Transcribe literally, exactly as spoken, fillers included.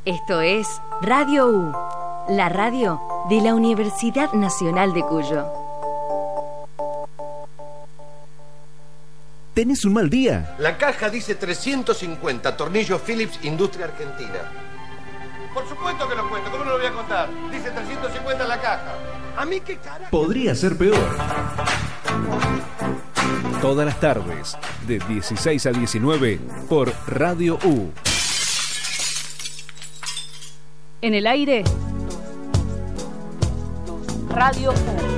Esto es Radio U, la radio de la Universidad Nacional de Cuyo. ¿Tenés un mal día? La caja dice trescientos cincuenta, tornillos Philips, Industria Argentina. Por supuesto que lo cuento, ¿cómo no lo voy a contar? Dice trescientos cincuenta en la caja. ¿A mí qué carajo? Podría ser peor. Todas las tardes, de dieciséis a diecinueve, por Radio U. En el aire, Radio U.